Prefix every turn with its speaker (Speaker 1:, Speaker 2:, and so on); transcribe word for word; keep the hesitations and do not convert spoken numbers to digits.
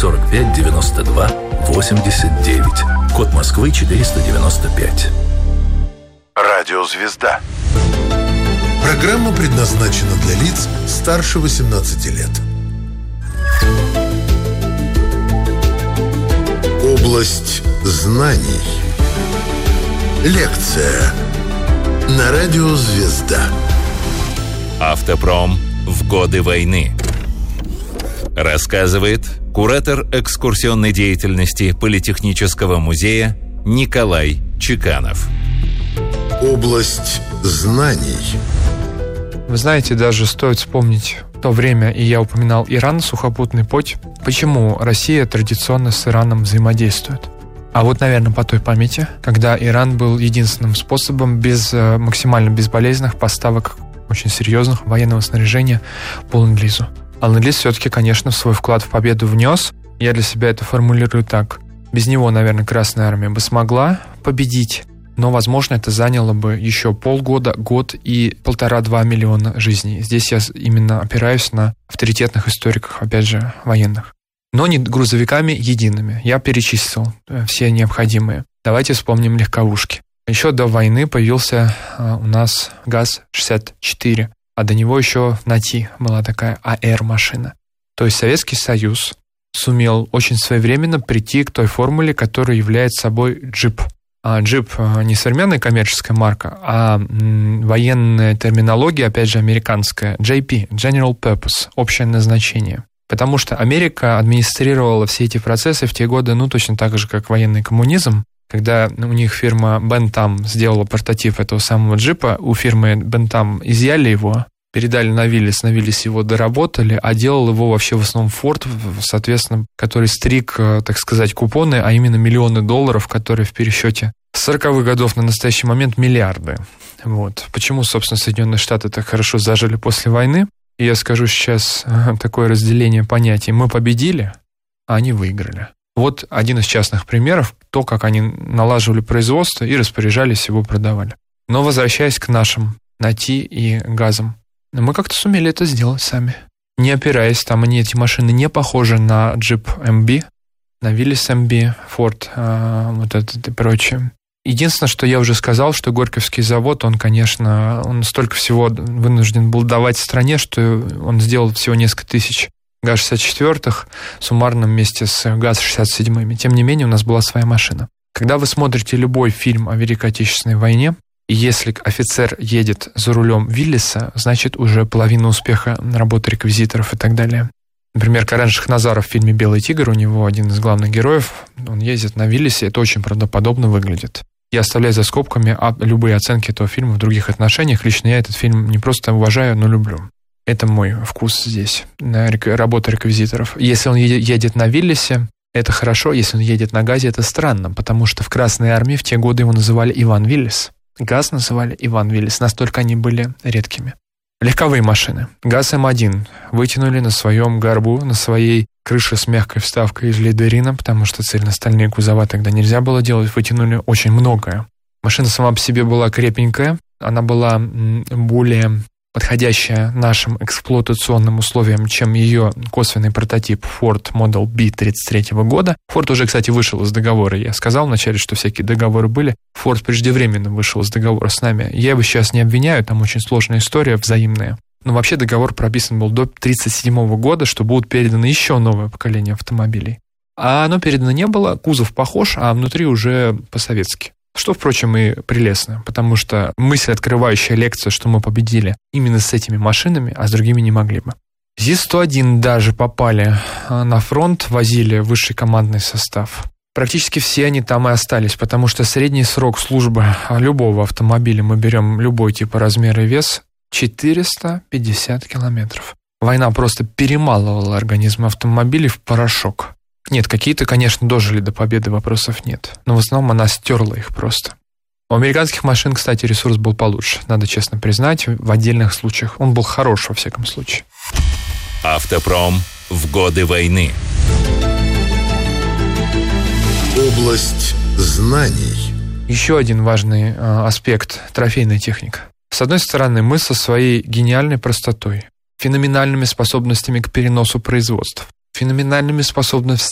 Speaker 1: сорок пять девяносто два восемьдесят девять. Код Москвы четыреста девяносто пять.
Speaker 2: Радиозвезда.
Speaker 3: Программа предназначена для лиц старше восемнадцати лет. Область знаний. Лекция на радио «Звезда».
Speaker 4: Автопром в годы войны. Рассказывает куратор экскурсионной деятельности Политехнического музея Николай Чеканов.
Speaker 3: Область знаний.
Speaker 5: Вы знаете, даже стоит вспомнить то время, и я упоминал Иран, сухопутный путь. Почему Россия традиционно с Ираном взаимодействует? А вот, наверное, по той памяти, когда Иран был единственным способом без максимально безболезненных поставок очень серьезных военного снаряжения по Ленд-лизу. А Ленд-лиз все-таки, конечно, свой вклад в победу внес. Я для себя это формулирую так. Без него, наверное, Красная Армия бы смогла победить, но, возможно, это заняло бы еще полгода, год и полтора-два миллиона жизней. Здесь я именно опираюсь на авторитетных историков, опять же, военных. Но не грузовиками едиными. Я перечислил все необходимые. Давайте вспомним легковушки. Еще до войны появился у нас ГАЗ шестьдесят четыре, а до него еще НАТИ была такая АР-машина. То есть Советский Союз сумел очень своевременно прийти к той формуле, которая является собой джип. А джип не современная коммерческая марка, а военная терминология, опять же, американская. джей пи, General Purpose, общее назначение. Потому что Америка администрировала все эти процессы в те годы, ну, точно так же, как военный коммунизм. Когда у них фирма Bentham сделала прототип этого самого джипа, у фирмы Bentham изъяли его, передали на Willys, на Willys его доработали, а делал его вообще в основном Ford, соответственно, который стриг, так сказать, купоны, а именно миллионы долларов, которые в пересчете с сороковых годов на настоящий момент миллиарды. Вот. Почему, собственно, Соединенные Штаты так хорошо зажили после войны? И я скажу сейчас такое разделение понятий. Мы победили, а они выиграли. Вот один из частных примеров, то, как они налаживали производство и распоряжались, его продавали. Но возвращаясь к нашим НАТИ и ГАЗам, мы как-то сумели это сделать сами. Не опираясь, там они, эти машины не похожи на джип эм би, на Willys эм би, Ford, э, вот это и прочее. Единственное, что я уже сказал, что Горьковский завод, он, конечно, он столько всего вынужден был давать стране, что он сделал всего несколько тысяч ГАЗ шестьдесят четвёртых суммарно вместе с ГАЗ шестьдесят седьмыми. Тем не менее, у нас была своя машина. Когда вы смотрите любой фильм о Великой Отечественной войне, и если офицер едет за рулем Виллиса, значит, уже половина успеха работы реквизиторов и так далее. Например, Карен Шахназаров в фильме «Белый тигр», у него один из главных героев, он ездит на Виллисе, это очень правдоподобно выглядит. Я оставляю за скобками любые оценки этого фильма в других отношениях. Лично я этот фильм не просто уважаю, но люблю. Это мой вкус здесь, работа реквизиторов. Если он едет на Виллисе, это хорошо. Если он едет на ГАЗе, это странно, потому что в Красной Армии в те годы его называли Иван Виллис. ГАЗ называли Иван Виллис, настолько они были редкими. Легковые машины. ГАЗ эм один вытянули на своем горбу, на своей крыше с мягкой вставкой из лидерина, потому что цельностальные кузова тогда нельзя было делать, вытянули очень многое. Машина сама по себе была крепенькая, она была более подходящая нашим эксплуатационным условиям, чем ее косвенный прототип Ford Model B тридцать третьего года. Ford уже, кстати, вышел из договора. Я сказал вначале, что всякие договоры были. Ford преждевременно вышел из договора с нами. Я его сейчас не обвиняю, там очень сложная история взаимная. Но вообще договор прописан был до тридцать седьмого года, что будут переданы еще новое поколение автомобилей. А оно передано не было, кузов похож, а внутри уже по-советски. Что, впрочем, и прелестно, потому что мысль, открывающая лекцию, что мы победили именно с этими машинами, а с другими не могли бы. ЗИС сто один даже попали на фронт, возили высший командный состав. Практически все они там и остались, потому что средний срок службы любого автомобиля, мы берем любой тип размера и вес, четыреста пятьдесят километров. Война просто перемалывала организм автомобилей в порошок. Нет, какие-то, конечно, дожили до победы, вопросов нет. Но в основном она стерла их просто. У американских машин, кстати, ресурс был получше. Надо честно признать, в отдельных случаях он был хорош, во всяком случае.
Speaker 4: Автопром в годы войны.
Speaker 3: Область знаний.
Speaker 5: Еще один важный э, аспект – трофейная техника. С одной стороны, мы со своей гениальной простотой, феноменальными способностями к переносу производств, феноменальными способностями